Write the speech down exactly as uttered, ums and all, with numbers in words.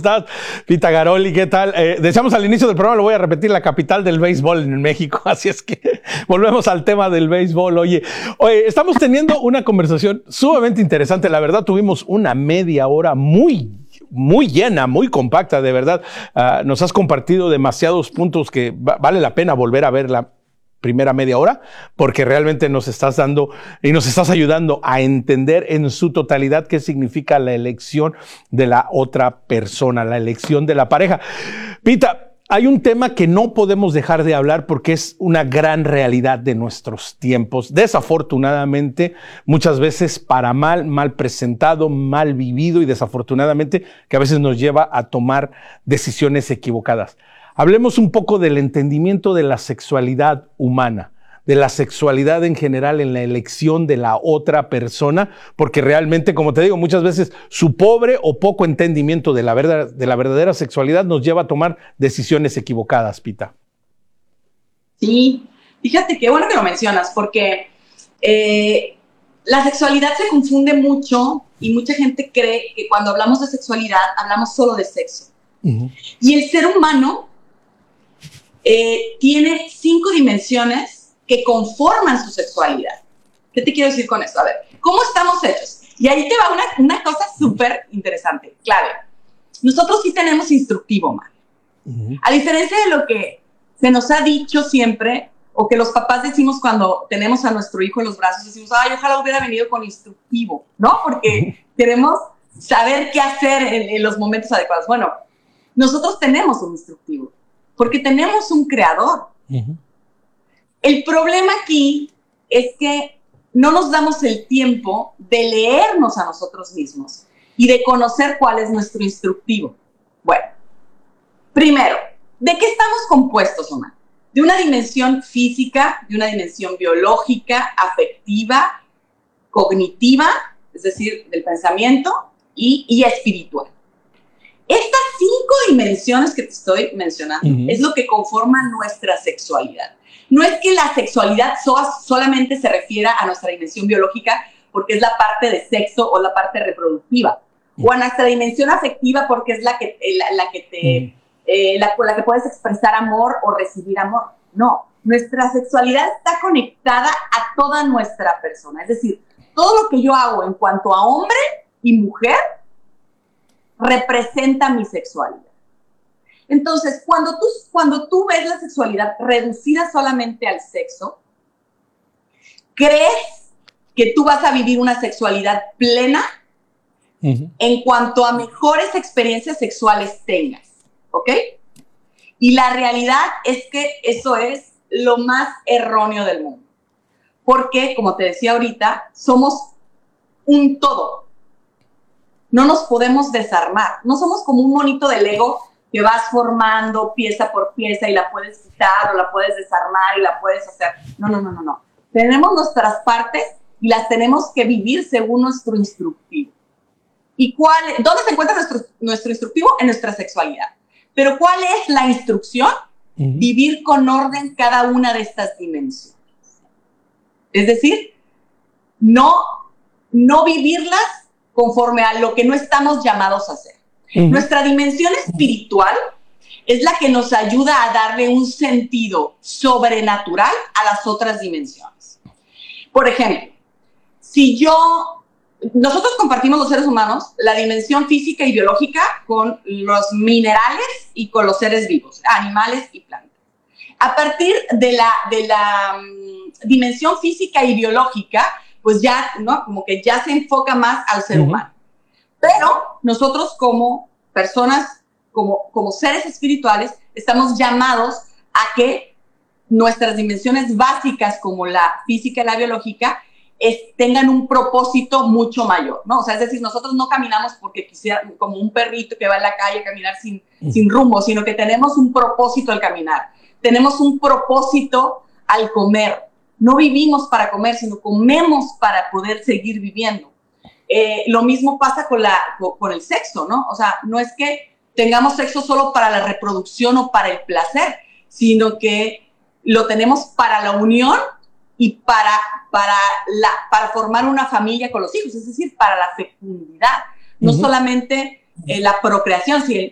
estás? Pita Garoli, ¿qué tal? Eh, decíamos al inicio del programa, lo voy a repetir, la capital del béisbol en México, así es que volvemos al tema del béisbol. Oye, oye, estamos teniendo una conversación sumamente interesante, la verdad tuvimos una media hora muy muy llena, muy compacta, de verdad. Uh, nos has compartido demasiados puntos que va- vale la pena volver a ver la primera media hora, porque realmente nos estás dando y nos estás ayudando a entender en su totalidad qué significa la elección de la otra persona, la elección de la pareja. Pita, hay un tema que no podemos dejar de hablar porque es una gran realidad de nuestros tiempos. Desafortunadamente, muchas veces para mal, mal presentado, mal vivido y desafortunadamente que a veces nos lleva a tomar decisiones equivocadas. Hablemos un poco del entendimiento de la sexualidad humana, de la sexualidad en general en la elección de la otra persona, porque realmente, como te digo, muchas veces su pobre o poco entendimiento de la verdad, de la verdadera sexualidad nos lleva a tomar decisiones equivocadas, Pita. Sí, fíjate qué bueno que lo mencionas, porque eh, la sexualidad se confunde mucho y mucha gente cree que cuando hablamos de sexualidad hablamos solo de sexo. Uh-huh. Y el ser humano eh, tiene cinco dimensiones que conforman su sexualidad. ¿Qué te quiero decir con esto? A ver, ¿cómo estamos hechos? Y ahí te va una, una cosa súper interesante, clave. Nosotros sí tenemos instructivo, man. Uh-huh. A diferencia de lo que se nos ha dicho siempre, o que los papás decimos cuando tenemos a nuestro hijo en los brazos, decimos, ay, ojalá hubiera venido con instructivo, ¿no? Porque uh-huh. queremos saber qué hacer en, en los momentos adecuados. Bueno, nosotros tenemos un instructivo, porque tenemos un creador. Uh-huh. El problema aquí es que no nos damos el tiempo de leernos a nosotros mismos y de conocer cuál es nuestro instructivo. Bueno, primero, ¿de qué estamos compuestos, Omar? De una dimensión física, de una dimensión biológica, afectiva, cognitiva, es decir, del pensamiento, y, y espiritual. Estas cinco dimensiones que te estoy mencionando uh-huh. es lo que conforma nuestra sexualidad. No es que la sexualidad so- solamente se refiera a nuestra dimensión biológica porque es la parte de sexo o la parte reproductiva, uh-huh. o a nuestra dimensión afectiva porque es la que, la, la que te... Uh-huh. Eh, la, con la que puedes expresar amor o recibir amor. No, nuestra sexualidad está conectada a toda nuestra persona. Es decir, todo lo que yo hago en cuanto a hombre y mujer representa mi sexualidad. Entonces, cuando tú, cuando tú ves la sexualidad reducida solamente al sexo, crees que tú vas a vivir una sexualidad plena uh-huh. en cuanto a mejores experiencias sexuales tengas. ¿Ok? Y la realidad es que eso es lo más erróneo del mundo. Porque, como te decía ahorita, somos un todo. No nos podemos desarmar. No somos como un monito de Lego que vas formando pieza por pieza y la puedes quitar o la puedes desarmar y la puedes hacer. No, no, no, no, no. Tenemos nuestras partes y las tenemos que vivir según nuestro instructivo. ¿Y cuál, dónde se encuentra nuestro, nuestro instructivo? En nuestra sexualidad. Pero ¿cuál es la instrucción? Uh-huh. Vivir con orden cada una de estas dimensiones. Es decir, no, no vivirlas conforme a lo que no estamos llamados a hacer. Uh-huh. Nuestra dimensión espiritual es la que nos ayuda a darle un sentido sobrenatural a las otras dimensiones. Por ejemplo, si yo... Nosotros compartimos los seres humanos la dimensión física y biológica con los minerales y con los seres vivos, animales y plantas. A partir de la, de la um, dimensión física y biológica, pues ya, ¿no? Como que ya se enfoca más al ser uh-huh. humano. Pero nosotros como personas, como, como seres espirituales, estamos llamados a que nuestras dimensiones básicas como la física y la biológica Es, tengan un propósito mucho mayor, ¿no? O sea, es decir, nosotros no caminamos porque quisiera, como un perrito que va en la calle a caminar sin, mm. sin rumbo, sino que tenemos un propósito al caminar. Tenemos un propósito al comer. No vivimos para comer, sino comemos para poder seguir viviendo. Eh, lo mismo pasa con, la, con, con el sexo, ¿no? O sea, no es que tengamos sexo solo para la reproducción o para el placer, sino que lo tenemos para la unión y para, para, la, para formar una familia con los hijos, es decir, para la fecundidad. No uh-huh. solamente eh, la procreación,